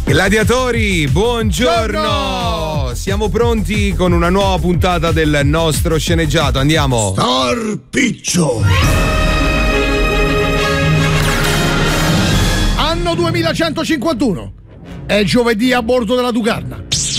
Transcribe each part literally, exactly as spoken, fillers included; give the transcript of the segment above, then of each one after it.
Gladiatori, buongiorno! Buongiorno! Siamo pronti con una nuova puntata del nostro sceneggiato, andiamo! Starpiccio! Anno duemilacentocinquantuno. È giovedì a bordo della Ducarna.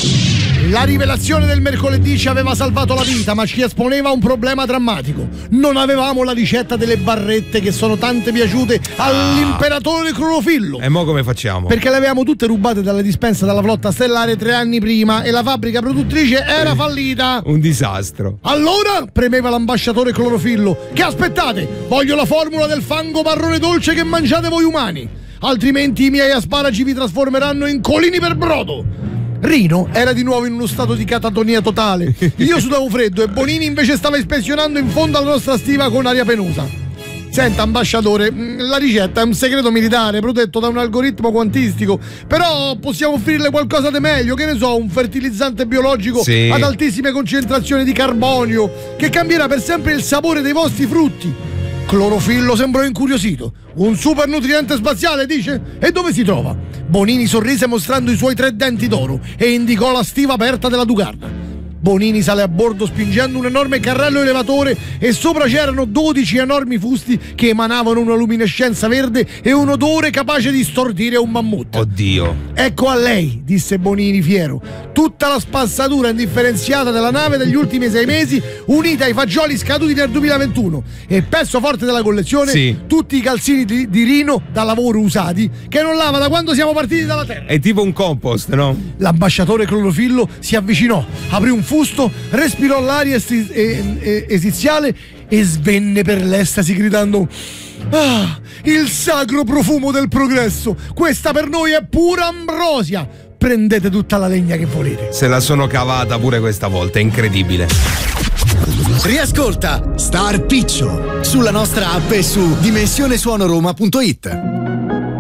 La rivelazione del mercoledì ci aveva salvato la vita, ma ci esponeva a un problema drammatico. Non avevamo la ricetta delle barrette che sono tante piaciute all'imperatore Clorofillo. E mo come facciamo? Perché le avevamo tutte rubate dalle dispense dalla flotta stellare tre anni prima e la fabbrica produttrice era fallita. Un disastro. Allora premeva l'ambasciatore Clorofillo: che aspettate? Voglio la formula del fango marrone dolce che mangiate voi umani, altrimenti i miei asparagi vi trasformeranno in colini per brodo. Rino era di nuovo in uno stato di catatonia totale. Io sudavo freddo e Bonini invece stava ispezionando in fondo alla nostra stiva con aria penosa. Senta, ambasciatore, la ricetta è un segreto militare protetto da un algoritmo quantistico, però possiamo offrirle qualcosa di meglio, che ne so, un fertilizzante biologico sì. ad altissime concentrazioni di carbonio che cambierà per sempre il sapore dei vostri frutti. Clorofillo sembrò incuriosito. Un super nutriente spaziale, dice? E dove si trova? Bonini sorrise mostrando i suoi tre denti d'oro e indicò la stiva aperta della Ducarna. Bonini sale a bordo spingendo un enorme carrello elevatore e sopra c'erano dodici enormi fusti che emanavano una luminescenza verde e un odore capace di stordire un mammut. Oddio. Ecco a lei, disse Bonini fiero, tutta la spazzatura indifferenziata della nave degli ultimi sei mesi unita ai fagioli scaduti nel duemilaventuno e pezzo forte della collezione, sì. tutti i calzini di, di Rino da lavoro usati che non lava da quando siamo partiti dalla Terra. È tipo un compost, no? L'ambasciatore Clorofillo si avvicinò, aprì un fusto, respirò l'aria esti- e- e- esiziale e svenne per l'estasi gridando: ah, il sacro profumo del progresso, questa per noi è pura ambrosia, prendete tutta la legna che volete. Se la sono cavata pure questa volta, è incredibile. Riascolta Starpiccio sulla nostra app e su dimensionesuonoroma punto it.